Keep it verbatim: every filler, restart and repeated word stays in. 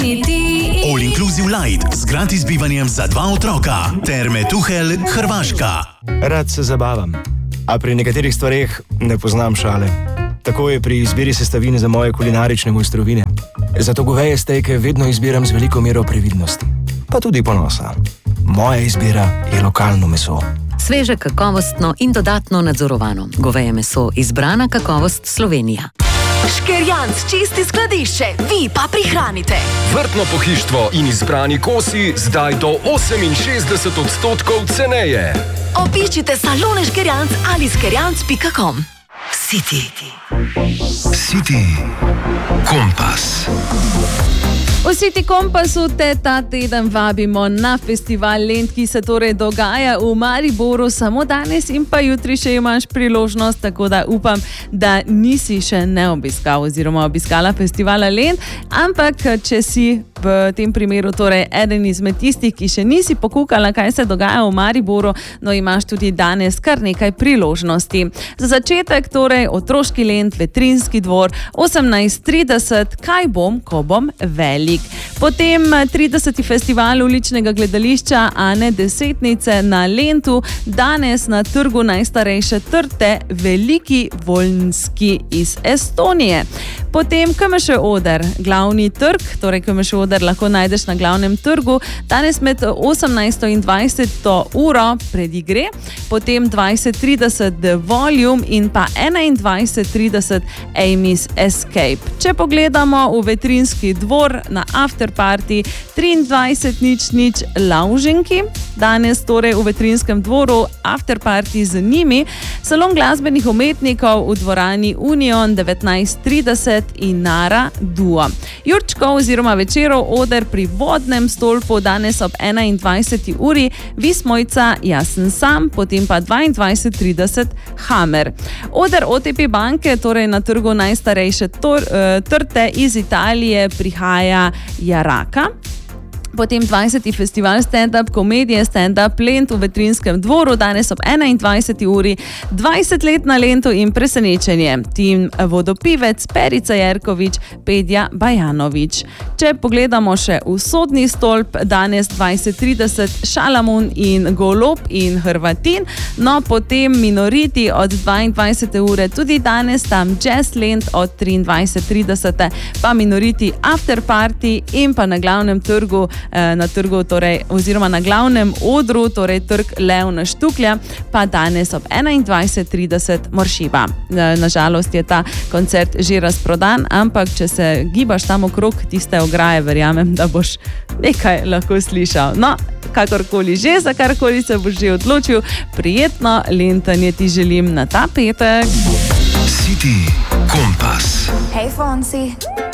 All Inclusive Light z gratis bivanjem za dva otroka. Terme Tuhelj, Hrvaška. Rad se zabavam, a pri nekaterih stvareh ne poznam šale. Tako je pri izbiri sestavin za moje kulinarične mojstrovine. Zato goveje stejke vedno izbiram z veliko mero previdnosti, pa tudi ponosa. Moja izbira je lokalno meso. Sveže, kakovostno in dodatno nadzorovano. Goveje meso, izbrana kakovost Slovenija. Škerjanc čisti skladišče, vi pa prihranite. Vrtno pohištvo in izbrani kosi zdaj do oseminšestdeset odstotkov ceneje. Obiščite salone Škerjanc ali škerjanc pika com. City. City Kompas. V City Kompasu te ta teden vabimo na festival Lent, ki se torej dogaja v Mariboru samo danes in pa jutri še imaš priložnost, tako da upam, da nisi še ne obiskal oziroma obiskala festivala Lent, ampak če si v tem primeru torej eden izmed tistih, ki še nisi pokukala, kaj se dogaja v Mariboru, no imaš tudi danes kar nekaj priložnosti. Za začetek torej otroški Lent, Vetrinski dvor, osemnajst trideset, kaj bom, ko bom velik. Potem trideseti festival uličnega gledališča Ane Desetnice na Lentu, danes na trgu najstarejše trte Veliki Voljnski iz Estonije. Potem K M Š oder, glavni trg, torej K M Š oder lahko najdeš na glavnem trgu, danes med osemnajsto in dvajseto uro predigre, potem dvajset trideset The Volume in pa enaindvajset trideset Amy's Escape. Če pogledamo v Vetrinski dvor na afterparty triindvajset nič nič Lauženki, danes torej v Vetrinskem dvoru afterparty z njimi, salon glasbenih umetnikov v dvorani Union devetnajst trideset in Nara Duo. Jurčkov oziroma večerov oder pri Vodnem stolpu danes ob enaindvajseti uri, Vismojca, Jaz sem sam, potem pa dvaindvajset trideset Hammer. Oder O T P banke, torej na trgu najstarejše tor, trte iz Italije prihaja Jaraka. Potem dvajseti festival stand-up komedije Stand-up Lent v Vetrinskem dvoru, danes ob enaindvajseti uri, dvajset let na Lentu in presenečenje. Tim Vodopivec, Perica Jerkovič, Pedja Bajanovič. Če pogledamo še v Sodni stolp, danes dvajset trideset Šalamun in Golob in Hrvatin, no potem Minoriti od dvaindvajsete ure, tudi danes tam Jazz Lent od triindvajset trideset, pa Minoriti Afterparty in pa na glavnem trgu na trgu, torej, oziroma na glavnem odru, torej trg Leona Štuklja, pa danes ob enaindvajset trideset Moršiba. Nažalost je ta koncert že razprodan, ampak če se gibaš tam okrog tiste ograje, verjamem, da boš nekaj lahko slišal. No, kakorkoli že, za karkoli se boš že odločil, prijetno lentanje ti želim na ta petek. City Kompas. Hej, Fonsi.